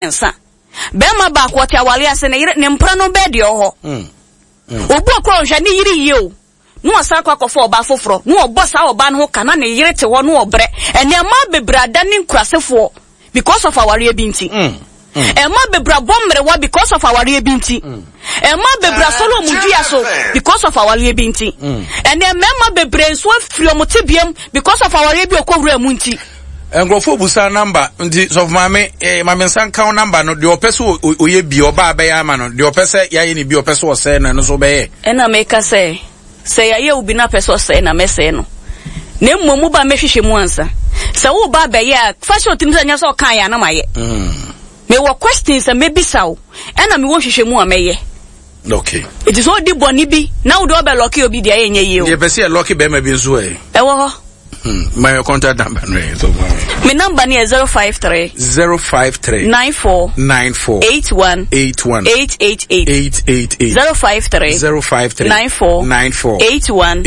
ensa bema ba ko tia wale ase ne mpra no be de ho obu okro hwe ne yiri ye o no asakwa akofo oba foforo no obosa oba no kana ne yire te ho no obre ene ma bebrada ne nkurasefo because of our rebinti Emma bebra bomrewa because of our rebinti Emma bebra solo mujia so because of our rebinti and then memma bebre so friomotibiem because of our rebi okowura munti Engrofo busa number ndi of mame san count number no de opeso oye bi oba abaya ma no de opese yaye ni bi opeso ose no so be ena meka say yaye ubi na peso ose na mese no ne mmomu ba mehwehwe mu ansa se wo ba abaya fashion timza nya so kan ya na maye me wo questions and maybe sao ena me wo hwehwe mu ameye okay it is all the boni bi na wo do be lucky obi dia yenye ye o ye pese lucky be ma bi nso e wo ho my contact number no so my number is 053 94 81 888 053 94 81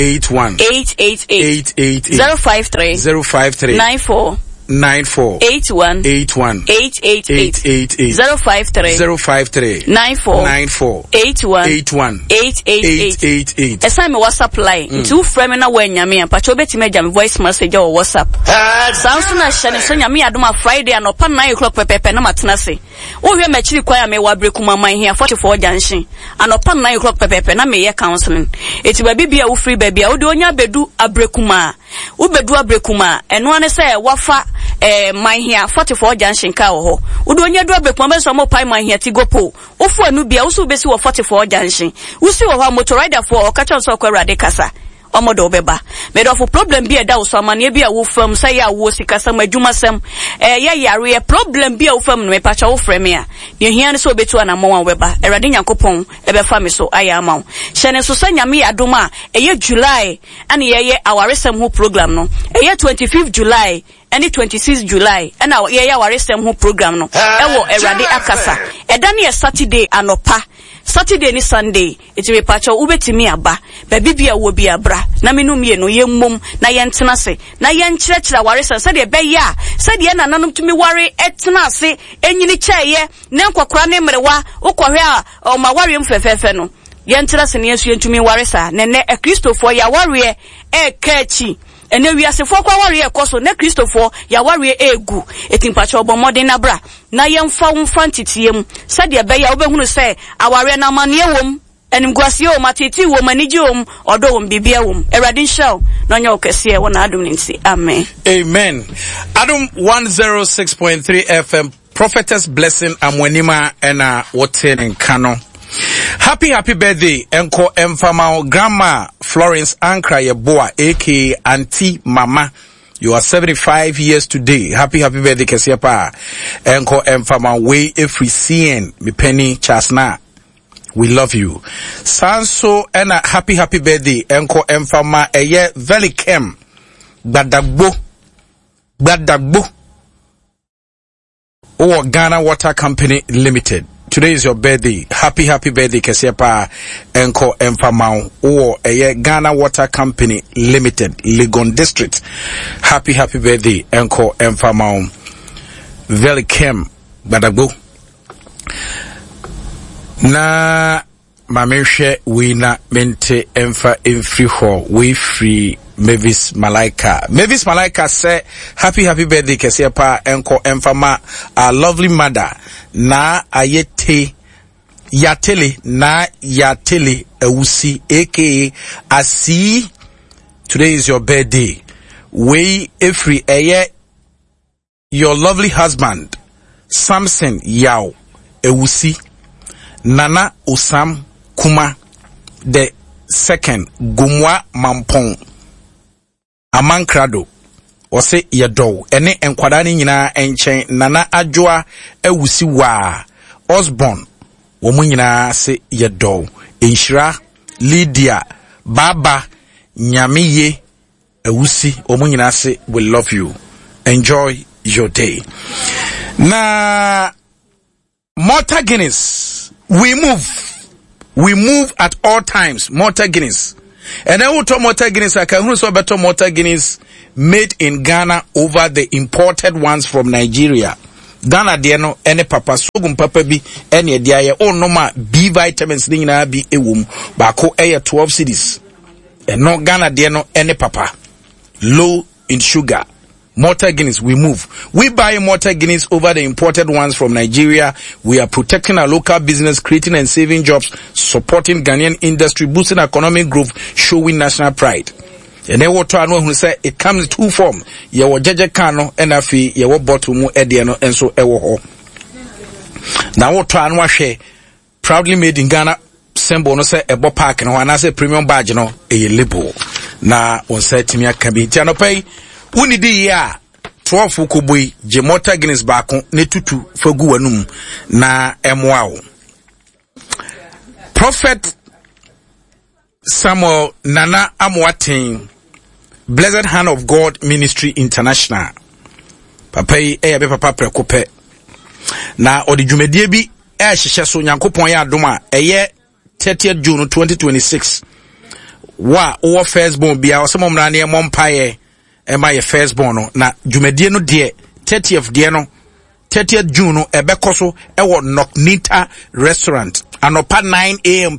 888 053 94 81 888 053 94 81 888 esa me WhatsApp line two frame na wa nyame ampacho betime jam voice message or WhatsApp sanso na hye so nyame adoma Friday anopa 9 o'clock pepepe na matena se wo hwe machiri kwa ya me wa breakuma man here 44 junction anopa 9 o'clock pepepe na me ye counseling eti ba bibia wo free babia wo de onya bedu abrekuma wo bedu abrekuma eno ane se wafa man here 44 junction ka wo ho wo de onya du abrekuma be so mo pai man here ti gopo wo fu anu bia wo so besi wo 44 junction wo si wo ha motor rider for o ka chon so kwa rade kasa omodo obeba me do for problem bi e da wo so amane bi a wo fam say ya wo sika sam adwuma sam ye yare problem bi a wo fam no me pacha wo frame a ye hia ne so betu anamon a weba erade nyankopon e be fa me so aya amaw hyene so sanyame adoma ye July ane ye awaresem ho program no ye 25th July and 26th July and our ye awaresem ho program no ewo erade akasa eda ne Saturday anopa Saturday ni Sunday iti me pacha ubetimi aba ba bibia wo bia bra na menu mie no yemmom na yentena se na yenkyerɛkyerɛ waresa se de be ya se de na nanom tumi ware etena se enyini kyɛye ne nkokora ne mrewa ukɔhwe a o ma ware mfefefe no yenkyerɛ se ne yesu yentumi waresa ne ne Kristofo ya ware kachi ene wiasefo kwa ware ekoso ne Kristofo ya ware egu etimpacha obomode na bra na yemfa wumfa ntitiem se de be ya obehunu se aware na mane wom enimguase o matiti wo maniji wom odo wom bibia wom erade show no nya okese wona adum nti amen Adum 106.3 FM Prophetess Blessing Amwanima ena wote nkano. Happy birthday enko emfama grandma Florence Ankra Yeboa aka Auntie Mama. You are 75 years today. Happy birthday Kesiepa. Enko emfama way every CN mi penny chasna. We love you. Sanso ena happy birthday enko emfama eye Velikem Gbadagbo or Ghana Water Company Limited. Today is your birthday. Happy birthday Kesiepa enko emfama or eye Ghana Water Company Limited, Legon District. Happy birthday enko emfama Velikem Gbadagbo. Na mamehwe we na mente emfa emfri ho we free Mavis Malaika say happy birthday Kesiepa enko emfama our lovely mother na ayete yatele ewusi aka Asi. Today is your birthday. We every your lovely husband Samson Yao ewusi Nana Osam Kuma the second Gumwa Mampong Amankrado ose yedo ene enkwada ni nyina enchen Nana Adwoa ewusi wa Osborn wo mu nyina se yedo enhira Lydia Baba Nyamiye ewusi wo mu nyina se we love you. Enjoy your day. Na Malta Guinness, we move at all times. Malta Guinness. And then we talk Malta Guinness. I can also better Malta Guinness made in Ghana over the imported ones from Nigeria. Ghana de no ene papa sogum papa bi ene de aye onoma B vitamins ni nyina bi ewom baako eye 12 cedis eno Ghana de no ene papa low in sugar. Malta Guinness, we move. We buy Malta Guinness over the imported ones from Nigeria. We are protecting our local business, creating and saving jobs, supporting Ghanaian industry, boosting economic growth, showing national pride. And then what I know who say it comes in two forms. Ye wo jeje kano enafi ye wo bottle mu ede no enso ewo ho. Now what I know share proudly made in Ghana symbol no say ebo park no and I say premium badge no e label. Na on say timi aka bi ti anopai uni di ya 12 koboi je Malta Guinness baako ne tutu fagu wanum na emoa wo. Prophet Samuel Nana Amoaten, Blessed Hand of God Ministry International. Papa yi be papa prekope. Na odi dwumadie bi hyehyɛ so Nyankopɔn ya adom a 30th June 2026. Wa o firstborn bia osemomra ne mompaye ema ye firstborn no na dwumadie no de 30th de no 30th June no ebekoso ewo Noknita restaurant anopa 9 am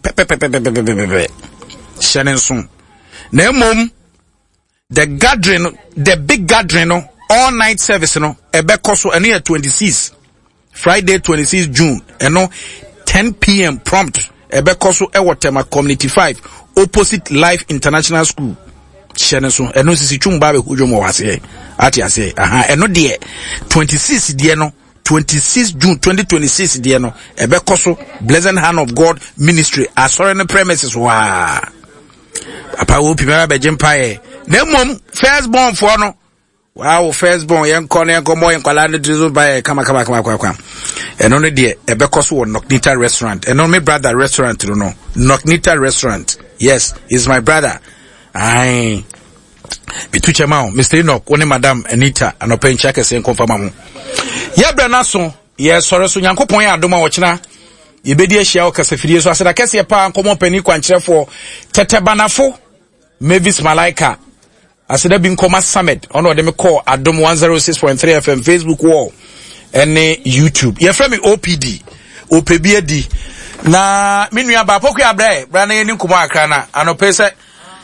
Shanenson. Nemom the gathering, the big gathering no all night service no ebekoso ene 26 Friday 26 June eno 10 p.m. prompt ebekoso ewo Tema Community 5 opposite Life International School Shanenson eno sisi chumba be hujomo wase ati ase eno de 26 de no 26 June 2026 de no ebekoso Blessed Hand of God Ministry asore no premises wa papa wo pimara be jempae na mom firstborn for no wow firstborn yen kono yen komo yen kwala ne drizo bae kama eno ne de ebekoso wo Noknita restaurant eno me brother restaurant no Noknita restaurant. Yes, he's my brother. Aye. Bituche mao Mr. Enoch one Madam Anita anopen chake se confirm ho. Ye bra na so ye sore so Nyankopon ya adoma wo kina ye bedi ahia wo kasafidie so aseda kese pa nkomo pani kwankyerefo tetebanafo Mavis Malaika aseda bi nkoma summit ono de me call adom 106.3 FM Facebook wall ene YouTube ye frame OPD opebi adi na minua ba poku abra bra na yeni nkomo akra na anopese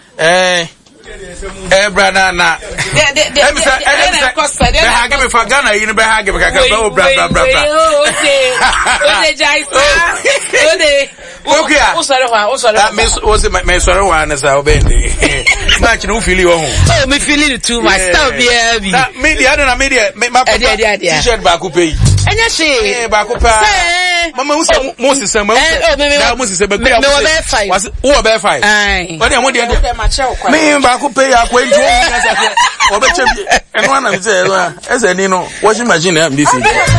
brother na give me for Ghana you be hage me kaka bra okay o me sorry wa na sa obendi match no feel you ho me feel it too much stop here bi na media ma t-shirt ba ko pay enya she ba ko pa mama mo sisa ma na mo sisa ba kuya wo be 5 ai what dey mo dey me ba ko pay akwa nju o be che bi eno na me say ese ni no washing machine am this